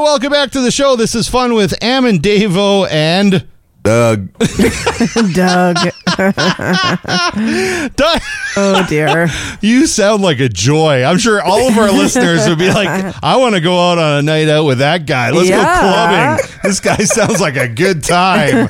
welcome back to the show. This is Fun with Am and Davo and Doug. Doug. Doug. Oh, dear. You sound like a joy. I'm sure all of our listeners would be like, I want to go out on a night out with that guy. Let's go clubbing. This guy sounds like a good time.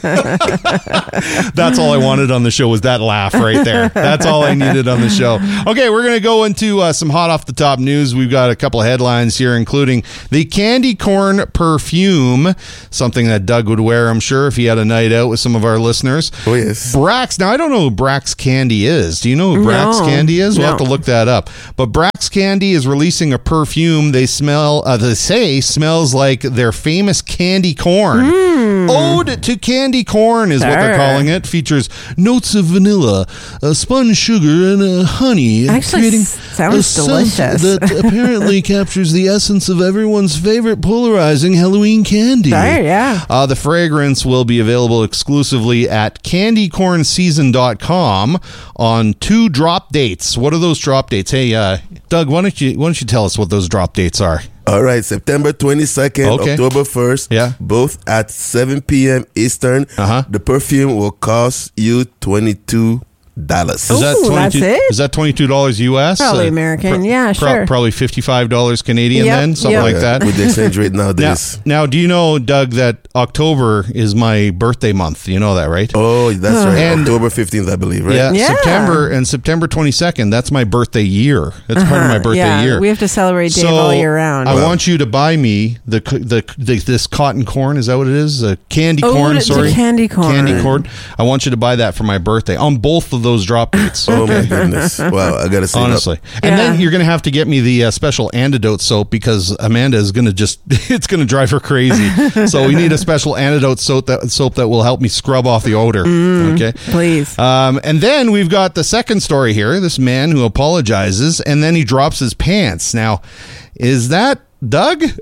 That's all I wanted on the show was that laugh right there. That's all I needed on the show. Okay, we're going to go into some hot off the top news. We've got a couple of headlines here, including the candy corn perfume, something that Doug would wear, I'm sure, if he had a night out with some of our listeners. Oh, yes. Brax. Now, I don't know who Brax Candy is. Do you know who Brax Candy is? We'll have to look that up. But Brax Candy is releasing a perfume they say smells like their famous candy corn. Ode to Candy Corn is what they're calling it. Features notes of vanilla, spun sugar, and honey. Actually, creating sounds a delicious. scent that apparently captures the essence of everyone's favorite polarizing Halloween candy. Right, yeah. The fragrance will be available exclusively at candycornseason.com on 2 drop dates. What are those drop dates? Hey, Doug, why don't you tell us what those drop dates are? All right, September 22nd, Okay. October 1st, Yeah. both at 7 p.m. Eastern. Uh-huh. The perfume will cost you $22. Is that Ooh, that's it? Is that $22 US? Probably American. Yeah, sure. Probably $55 Canadian Yep, then, something yep. like that. With the exchange rate nowadays. Now, do you know, Doug, that October is my birthday month? You know that, right? Oh, that's right. And- October 15th, I believe, right? Yeah, Yeah. September 22nd. That's my birthday year. That's part of my birthday year. We have to celebrate Dave all year round. I want you to buy me this cotton corn. Is that what it is? Candy corn. it's Sorry, a candy corn. Candy corn. I want you to buy that for my birthday on both of those drop dates. Oh, my goodness. Wow, I got to say Honestly. that. And Yeah. then you're going to have to get me the special antidote soap because Amanda is going to it's going to drive her crazy. So we need a special antidote soap that will help me scrub off the odor. Okay. Please. And then we've got the second story here. This man who apologizes and then he drops his pants. Now, is that Doug? No,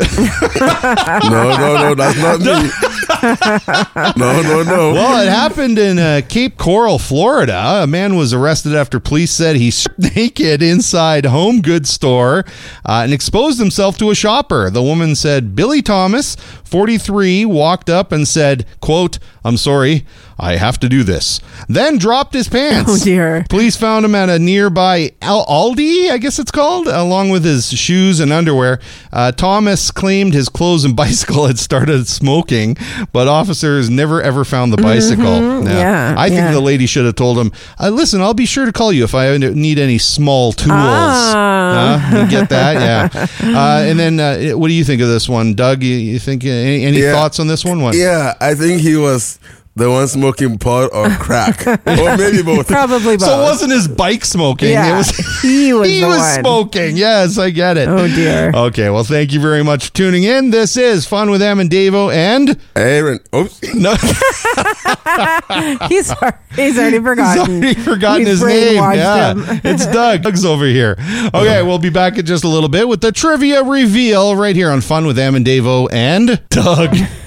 that's not me. No. Well, it happened in Cape Coral, Florida. A man was arrested after police said he stripped naked inside home goods store and exposed himself to a shopper. The woman said Billy Thomas, 43, walked up and said, quote, "I'm sorry, I have to do this." Then dropped his pants. Oh, dear. Police found him at a nearby Aldi, I guess it's called, along with his shoes and underwear. Thomas claimed his clothes and bicycle had started smoking, but officers never ever found the bicycle. Yeah, I think the lady should have told him, listen, I'll be sure to call you if I need any small tools. You get that? Yeah. And then what do you think of this one, Doug? You think any thoughts on this one? What? Yeah, I think he was the one smoking pot or crack. Or maybe both. Probably both. So it wasn't his bike smoking. Yeah, It was, he was he the was one. smoking. Yes, I get it. Oh, dear. Okay, well, thank you very much for tuning in. This is Fun with Em and Davo and... Aaron. Oops. No, He's already forgotten. he's already forgotten We've his name. brainwashed Yeah, him. it's Doug. Doug's over here. Okay, we'll be back in just a little bit with the trivia reveal right here on Fun with Em and Davo and Doug.